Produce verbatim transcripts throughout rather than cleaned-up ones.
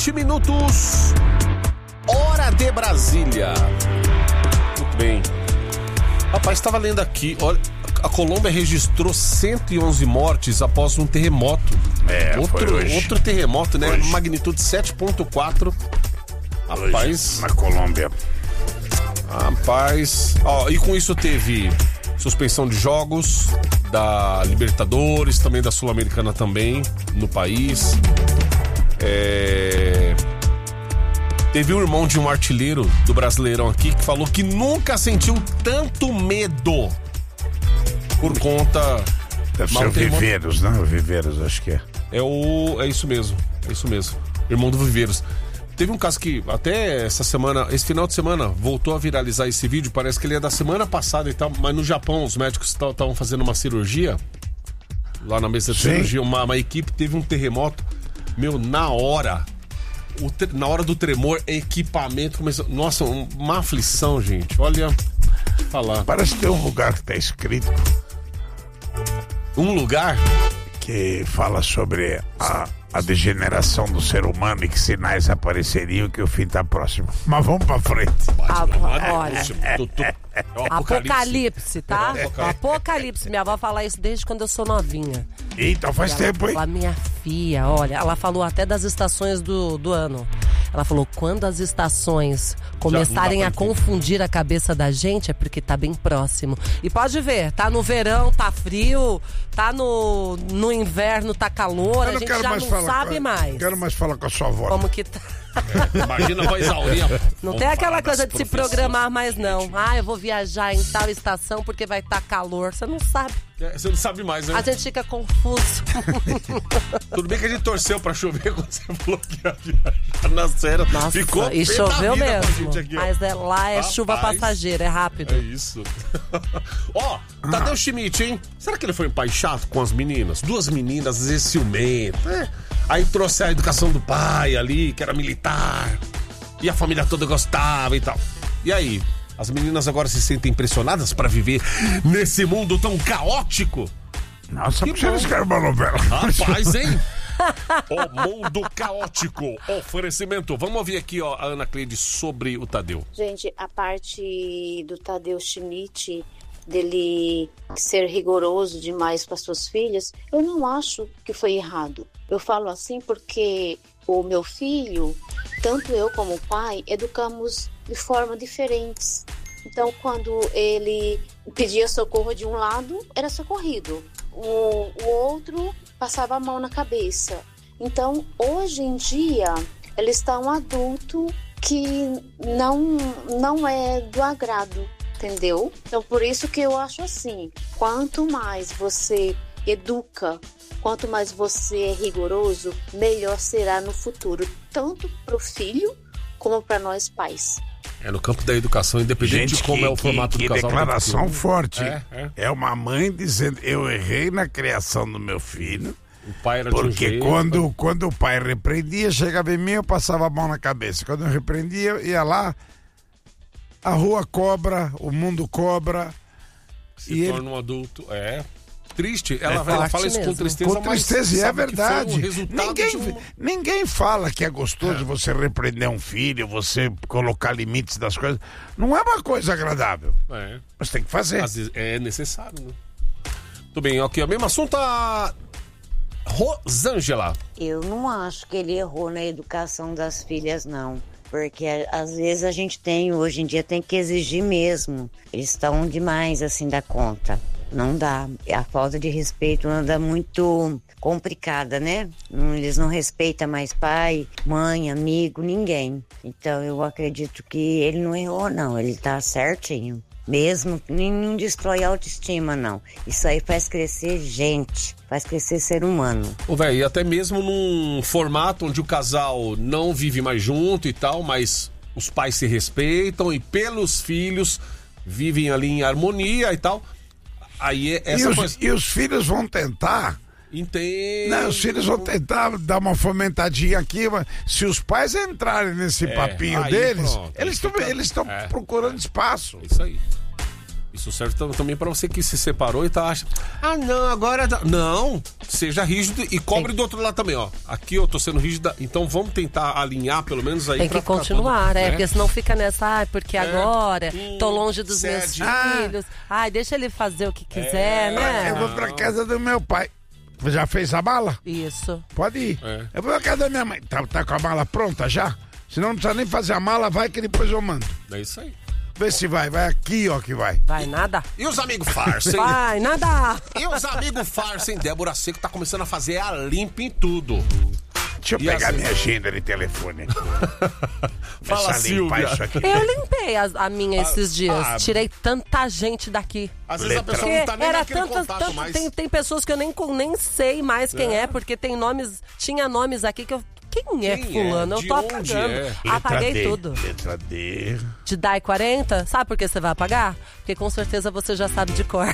vinte minutos, hora de Brasília. Muito bem. Rapaz, estava lendo aqui, olha, a Colômbia registrou cento e onze mortes após um terremoto. É, outro, foi hoje. outro terremoto, né? Hoje. Magnitude sete ponto quatro. Rapaz. Hoje, na Colômbia. Rapaz. Ó, e com isso teve suspensão de jogos da Libertadores, também da Sul-Americana também, no país. É... Teve um irmão de um artilheiro do Brasileirão aqui que falou que nunca sentiu tanto medo por conta... Deve ser o Viveiros, né? O Viveiros, acho que é. É o... É isso mesmo, é isso mesmo. Irmão do Viveiros. Teve um caso que até essa semana, esse final de semana, voltou a viralizar esse vídeo. Parece que ele é da semana passada e tal, mas no Japão os médicos estavam fazendo uma cirurgia. Lá na mesa de Sim. cirurgia, uma, uma equipe teve um terremoto. Meu, na hora... O tre... Na hora do tremor, equipamento começou... Nossa, uma aflição, gente. Olha, falar. Parece que tem um lugar que tá escrito Um lugar? que fala sobre a, a degeneração do ser humano e que sinais apareceriam que o fim tá próximo. Mas vamos pra frente. Ah, olha. Tu- tu- é o Apocalipse, tá? É, apocalipse. Apocalipse. Minha avó fala isso desde quando eu sou novinha. Então faz Ela tempo, hein? fala, minha filha, olha, ela falou até das estações do, do ano. Ela falou, quando as estações começarem Já a não dá pra confundir a cabeça da gente, é porque tá bem próximo. E pode ver, tá no verão, tá frio, tá no, no inverno, tá calor, a Eu não gente quero já mais não falar sabe com, mais. Quero mais falar com a sua avó. Como que tá. Imagina a voz aurinha. Não Vamos tem aquela falar coisa das de se profissões. programar mais, não. Ah, eu vou viajar em tal estação porque vai estar calor. Você não sabe. É, Você não sabe mais, né? A gente fica confuso. Tudo bem que a gente torceu pra chover quando você falou que ia viajar na série. Nossa, Ficou e pé da choveu vida pra mesmo. gente aqui, ó. Mas é, lá é Rapaz. chuva passageira, é rápido. É isso. Ó, Tadeu Schmidt, hein? Será que ele foi um pai chato com as meninas? Duas meninas, às vezes ciumentas. É. Aí trouxe a educação do pai ali, que era militar. E a família toda gostava e tal. E aí? As meninas agora se sentem pressionadas pra viver nesse mundo tão caótico? Nossa, Que por que eles bom. querem uma novela? Rapaz, hein? O mundo caótico. Oferecimento. Vamos ouvir aqui, ó, a Ana Cleide sobre o Tadeu. Gente, a parte do Tadeu Schmidt, dele ser rigoroso demais com as suas filhas, eu não acho que foi errado. Eu falo assim porque o meu filho, tanto eu como o pai, educamos de forma diferentes. Então, quando ele pedia socorro de um lado, era socorrido. O, o outro passava a mão na cabeça. Então, hoje em dia, ele está um adulto que não, não é do agrado, entendeu? Então, por isso que eu acho assim, quanto mais você educa, quanto mais você é rigoroso, melhor será no futuro, tanto para o filho como para nós pais. É no campo da educação, independente de como que, é o formato que, do que casal. declaração tem que- forte. É, é. É uma mãe dizendo, eu errei na criação do meu filho, O pai era de um porque jeito, quando, quando o pai repreendia, chegava em mim, eu passava a mão na cabeça. Quando eu repreendia, eu ia lá, a rua cobra, o mundo cobra. se e torna ele- um adulto. É triste. Ela, É ela forte fala isso com mesmo. tristeza, Com tristeza, mas e é sabe que foi verdade. um resultado Ninguém, de um- ninguém fala que é gostoso você repreender um filho, você colocar limites das coisas. Não é uma coisa agradável, É, mas tem que fazer. às vezes é necessário, né? Tudo bem, ok. O mesmo assunto, a Rosângela. Eu não acho que ele errou na educação das filhas, não. Porque às vezes a gente tem, hoje em dia, tem que exigir mesmo. Eles estão demais, assim, da conta. Não dá. A falta de respeito anda muito complicada, né? Não- Eles não respeitam mais pai, mãe, amigo, ninguém. Então eu acredito que ele não errou, não. Ele tá certinho. Mesmo, nem- não destrói a autoestima, não. Isso aí faz crescer gente, faz crescer ser humano. Ô, velho, e até mesmo num formato onde o casal não vive mais junto e tal, mas os pais se respeitam e pelos filhos vivem ali em harmonia e tal. Aí é E essa os, coisa. e os filhos vão tentar. Entende? Não, os filhos vão tentar dar uma fomentadinha aqui, mas se os pais entrarem nesse É, papinho aí deles, pronto, eles estão aí fica- eles estão é, procurando espaço. Isso aí. Isso serve também pra você que se separou e tá achando, ah, não, agora... Não, seja rígido e cobre Sim. do outro lado também, ó. Aqui eu tô sendo rígida, então vamos tentar alinhar pelo menos aí. Tem pra que ficar continuar, todo, é, né? porque senão fica nessa, ai, porque agora hum, tô longe dos meus cede. filhos, ai, deixa ele fazer o que quiser, É, né? Eu vou pra casa do meu pai. Já fez a mala? Isso. Pode ir. É. Eu vou pra casa da minha mãe. Tá, tá com a mala pronta já? Senão não precisa nem fazer a mala, vai que depois eu mando. É isso aí. Vê se vai, vai aqui, ó, que vai. Vai nada. E os amigos farsa, hein? Vai, nada. E os amigos farsa, hein? Débora Seco tá começando a fazer a limpa em tudo. Deixa eu E pegar assim- minha agenda de telefone aqui. Fala, Começar a limpar Silvia. isso aqui. Eu limpei a, a minha esses dias. ah, Tirei tanta gente daqui. Às vezes a Letra. pessoa não tá Porque nem era naquele tantas, contato tantas mais. tem, tem pessoas que eu nem, con- nem sei mais quem é. É. porque tem nomes, tinha nomes aqui que eu. Quem é Quem fulano? é? Eu De tô onde apagando. é? Letra Apaguei D, tudo. Letra D. De D A I quarenta, sabe por que você vai apagar? Porque com certeza você já sabe de cor.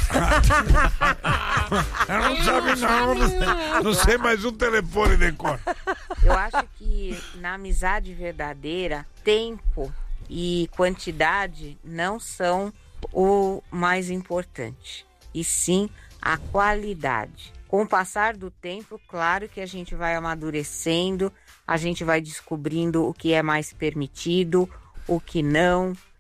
Ela não sabe não, não sei, não sei mais um telefone de cor. Eu acho que na amizade verdadeira, tempo e quantidade não são o mais importante, e sim a qualidade. Com o passar do tempo, claro que a gente vai amadurecendo, a gente vai descobrindo o que é mais permitido, o que não,